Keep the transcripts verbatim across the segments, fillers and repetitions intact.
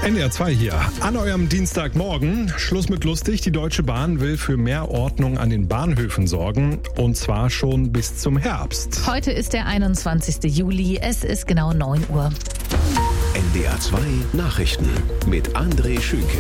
N D R zwei hier. An eurem Dienstagmorgen. Schluss mit lustig. Die Deutsche Bahn will für mehr Ordnung an den Bahnhöfen sorgen. Und zwar schon bis zum Herbst. Heute ist der einundzwanzigste Juli. Es ist genau neun Uhr. N D R zwei Nachrichten mit André Schünke.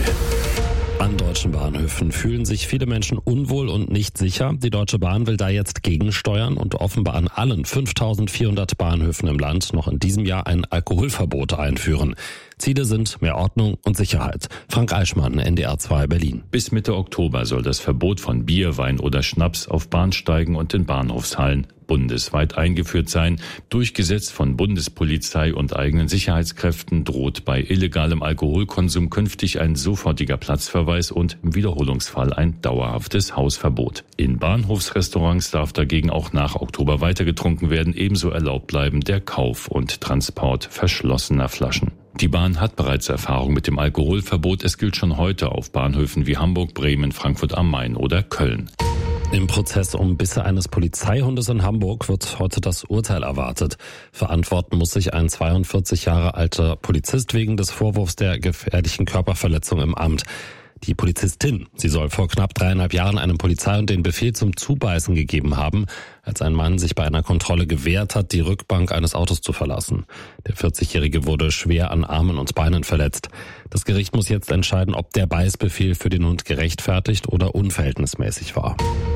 An deutschen Bahnhöfen fühlen sich viele Menschen unwohl und nicht sicher. Die Deutsche Bahn will da jetzt gegensteuern und offenbar an allen fünftausendvierhundert Bahnhöfen im Land noch in diesem Jahr ein Alkoholverbot einführen. Ziele sind mehr Ordnung und Sicherheit. Frank Eichmann, N D R zwei Berlin. Bis Mitte Oktober soll das Verbot von Bier, Wein oder Schnaps auf Bahnsteigen und in Bahnhofshallen bundesweit eingeführt sein. Durchgesetzt von Bundespolizei und eigenen Sicherheitskräften droht bei illegalem Alkoholkonsum künftig ein sofortiger Platzverweis und im Wiederholungsfall ein dauerhaftes Hausverbot. In Bahnhofsrestaurants darf dagegen auch nach Oktober weiter getrunken werden. Ebenso erlaubt bleiben der Kauf und Transport verschlossener Flaschen. Die Bahn hat bereits Erfahrung mit dem Alkoholverbot. Es gilt schon heute auf Bahnhöfen wie Hamburg, Bremen, Frankfurt am Main oder Köln. Im Prozess um Bisse eines Polizeihundes in Hamburg wird heute das Urteil erwartet. Verantworten muss sich ein zweiundvierzig Jahre alter Polizist wegen des Vorwurfs der gefährlichen Körperverletzung im Amt. Die Polizistin, sie soll vor knapp dreieinhalb Jahren einem Polizeihund den Befehl zum Zubeißen gegeben haben, als ein Mann sich bei einer Kontrolle gewehrt hat, die Rückbank eines Autos zu verlassen. Der vierzigjährige wurde schwer an Armen und Beinen verletzt. Das Gericht muss jetzt entscheiden, ob der Beißbefehl für den Hund gerechtfertigt oder unverhältnismäßig war.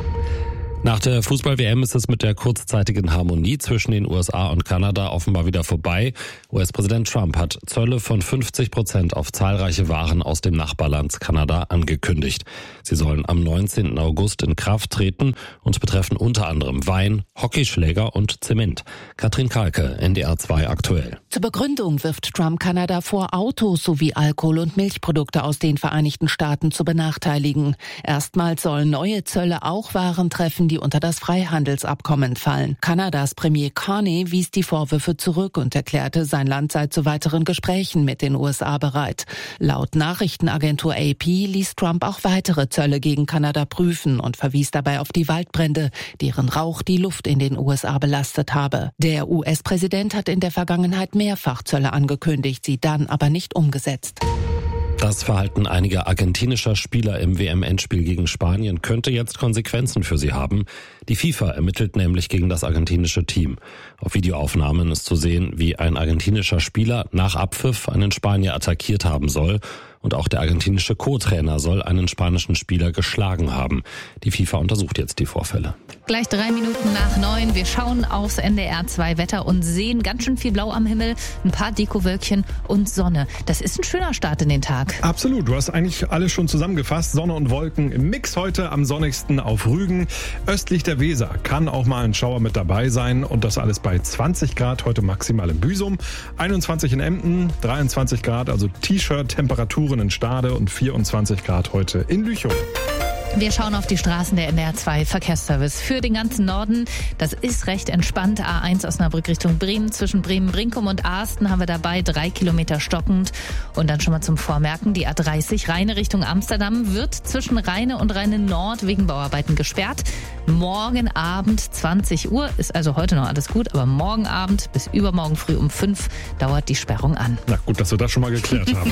Nach der Fußball-W M ist es mit der kurzzeitigen Harmonie zwischen den U S A und Kanada offenbar wieder vorbei. U S-Präsident Trump hat Zölle von fünfzig Prozent auf zahlreiche Waren aus dem Nachbarland Kanada angekündigt. Sie sollen am neunzehnten August in Kraft treten und betreffen unter anderem Wein, Hockeyschläger und Zement. Katrin Kalke, N D R zwei aktuell. Zur Begründung wirft Trump Kanada vor, Autos sowie Alkohol- und Milchprodukte aus den Vereinigten Staaten zu benachteiligen. Erstmals sollen neue Zölle auch Waren treffen, die unter das Freihandelsabkommen fallen. Kanadas Premier Carney wies die Vorwürfe zurück und erklärte, sein Land sei zu weiteren Gesprächen mit den U S A bereit. Laut Nachrichtenagentur A P ließ Trump auch weitere Zölle gegen Kanada prüfen und verwies dabei auf die Waldbrände, deren Rauch die Luft in den U S A belastet habe. Der U S-Präsident hat in der Vergangenheit mehrfach Zölle angekündigt, sie dann aber nicht umgesetzt. Das Verhalten einiger argentinischer Spieler im W M-Endspiel gegen Spanien könnte jetzt Konsequenzen für sie haben. Die FIFA ermittelt nämlich gegen das argentinische Team. Auf Videoaufnahmen ist zu sehen, wie ein argentinischer Spieler nach Abpfiff einen Spanier attackiert haben soll. Und auch der argentinische Co-Trainer soll einen spanischen Spieler geschlagen haben. Die FIFA untersucht jetzt die Vorfälle. Gleich drei Minuten nach neun. Wir schauen aufs N D R zwei Wetter und sehen ganz schön viel Blau am Himmel, ein paar Dekowölkchen und Sonne. Das ist ein schöner Start in den Tag. Absolut, du hast eigentlich alles schon zusammengefasst. Sonne und Wolken im Mix heute am sonnigsten auf Rügen. Östlich der Weser kann auch mal ein Schauer mit dabei sein und das alles bei zwanzig Grad, heute maximal in Büsum, einundzwanzig in Emden, dreiundzwanzig Grad, also T-Shirt-Temperaturen in Stade und vierundzwanzig Grad heute in Lüchow. Wir schauen auf die Straßen der N D R zwei Verkehrsservice für den ganzen Norden. Das ist recht entspannt. A eins Osnabrück Richtung Bremen. Zwischen Bremen-Brinkum und Asten haben wir dabei drei Kilometer stockend. Und dann schon mal zum Vormerken, die A dreißig Rheine Richtung Amsterdam wird zwischen Rheine und Rheine Nord wegen Bauarbeiten gesperrt. Morgen Abend zwanzig Uhr ist also heute noch alles gut, aber morgen Abend bis übermorgen früh um fünf dauert die Sperrung an. Na gut, dass wir das schon mal geklärt haben.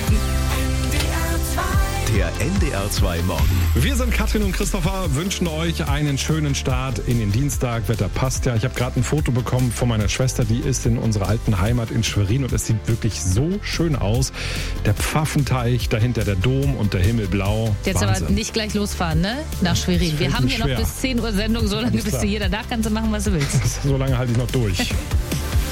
Der N D R zwei Morgen. Wir sind Katrin und Christopher, wünschen euch einen schönen Start in den Dienstag. Wetter passt ja. Ich habe gerade ein Foto bekommen von meiner Schwester, die ist in unserer alten Heimat in Schwerin und es sieht wirklich so schön aus. Der Pfaffenteich, dahinter der Dom und der Himmel blau. Jetzt Wahnsinn. aber nicht gleich losfahren, ne? Nach Schwerin. Wir haben hier schwer. noch bis zehn Uhr Sendung, so lange bist du hier. Danach kannst du machen, was du willst. So lange halte ich noch durch.